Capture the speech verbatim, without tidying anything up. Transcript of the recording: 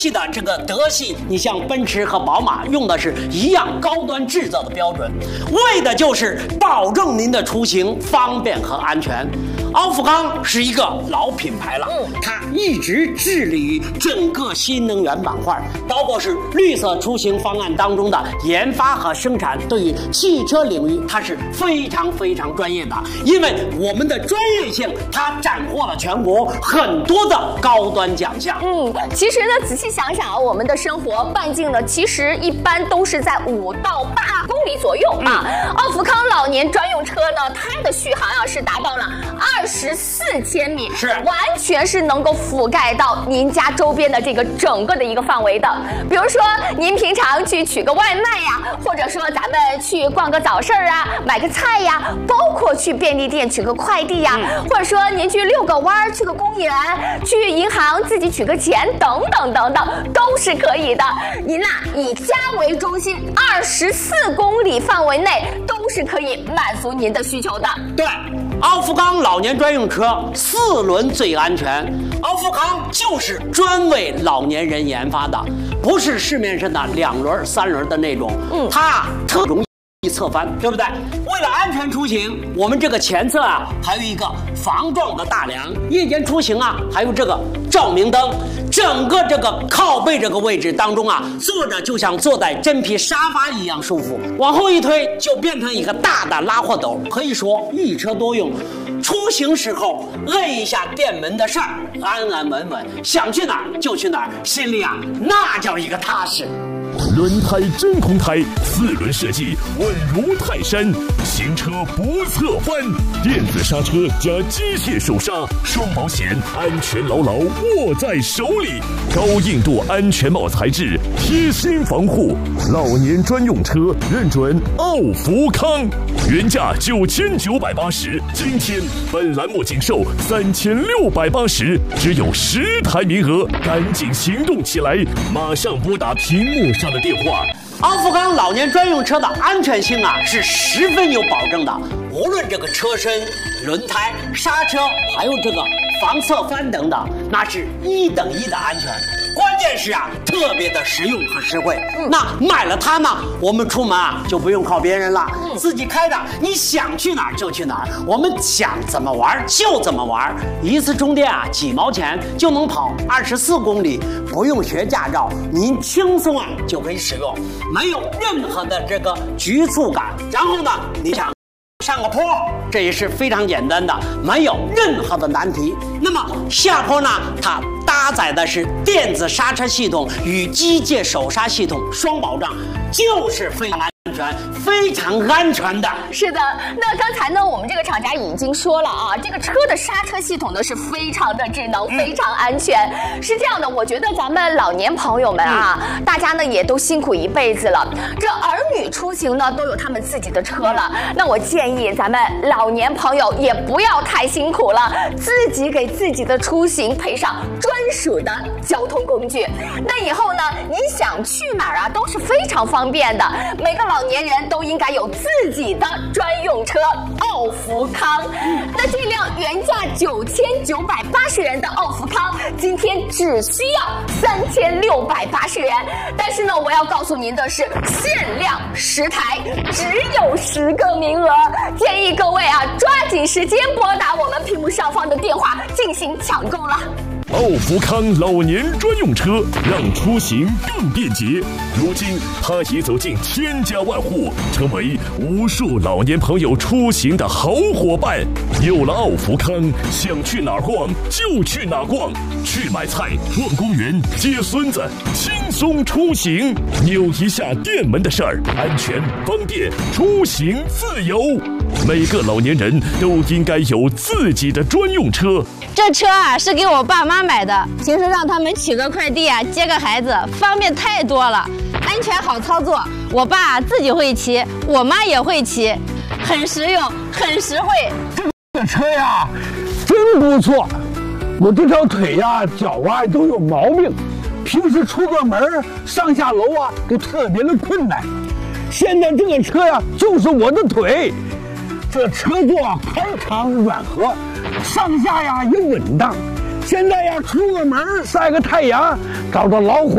的这个德系，你像奔驰和宝马用的是一样高端制造的标准，为的就是保证您的出行方便和安全。奥富康是一个老品牌了，它一直致力于整个新能源板块，包括是绿色出行方案当中的研发和生产，对于汽车领域它是非常非常专业的，因为我们的专业性，它斩获了全国很多的高端奖项。 嗯，其实呢，仔细想想啊，我们的生活半径呢，其实一般都是在五到八公里左右啊。嗯、奥富康老年专用车呢，它的续航啊是达到了二十四千米， 是完全是能够覆盖到您家周边的这个整个的一个范围的。比如说，您平常去取个外卖呀，或者说咱们去逛个早市啊，买个菜呀，包括去便利店取个快递呀，嗯、或者说您去遛个弯儿，去个公园，去银行自己取个钱，等等等等，都是可以的。您呐、啊，以家为中心，二十四公里范围内都是可以满足您的需求的。 对，奥富康老年专用车四轮最安全，奥富康就是专为老年人研发的，不是市面上的两轮、三轮的那种，嗯，它特容易侧翻，对不对？为了安全出行，我们这个前侧啊还有一个防撞的大梁，夜间出行啊还有这个照明灯，整个这个靠背这个位置当中啊，坐着就像坐在真皮沙发一样舒服，往后一推就变成一个大的拉货斗，可以说一车多用。出行时候摁一下电门的事儿，安安稳稳，想去哪儿就去哪儿，心里啊那叫一个踏实。 轮胎真空胎，四轮设计稳如泰山，行车不侧翻，电子刹车加机械手刹，双保险，安全牢牢握在手里。高硬度安全帽材质，贴心防护，老年专用车认准奥福康，原价九千九百八十，今天本栏目仅售三千六百八十，只有十台名额，赶紧行动起来，马上拨打屏幕上的电话。 奥富康老年专用车的安全性啊是十分有保证的，无论这个车身、轮胎、刹车，还有这个防侧翻等等，那是一等一的安全。关键是啊，特别的实用和实惠。嗯、那买了它呢，我们出门啊就不用靠别人了，嗯、自己开着，你想去哪儿就去哪儿，我们想怎么玩就怎么玩。一次充电啊几毛钱就能跑二十四公里，不用学驾照，您轻松啊就可以使用，没有任何的这个局促感。然后呢，你想上个坡，这也是非常简单的，没有任何的难题。那么下坡呢，它搭载的是电子刹车系统与机械手刹系统双保障，就是非常安全、非常安全的。 是的，那刚才呢，我们这个厂家已经说了啊，这个车的刹车系统呢是非常的智能、非常安全。嗯、是这样的，我觉得咱们老年朋友们啊，嗯、大家呢也都辛苦一辈子了，这儿女出行呢都有他们自己的车了。那我建议咱们老年朋友也不要太辛苦了，自己给自己的出行配上专属的交通工具。那以后呢，你想去哪儿啊，都是非常方便的。每个老年人都应该有自己的专用车奥福康。那这辆原价九千九百八十元的奥福康，今天只需要三千六百八十元。但是呢，我要告诉您的是，限量十台，只有十个名额，建议各位啊，抓紧时间拨打我们屏幕上方的电话进行抢购了。 奥福康老年专用车让出行更便捷，如今它已走进千家万户，成为无数老年朋友出行的好伙伴。有了奥福康，想去哪儿逛就去哪儿逛，去买菜、逛公园、接孙子，轻松出行。扭一下电门的事儿，安全方便，出行自由。每个老年人都应该有自己的专用车。 这车啊是给我爸妈买的，平时让他们取个快递啊，接个孩子，方便太多了，安全好操作。我爸自己会骑，我妈也会骑，很实用，很实惠。 这车呀，真不错。我这条腿呀、脚啊都有毛病，平时出个门上下楼啊都特别的困难。现在这个车呀，就是我的腿。这车座啊宽敞软和，上下呀也稳当。现在呀，出个门晒个太阳，找着老虎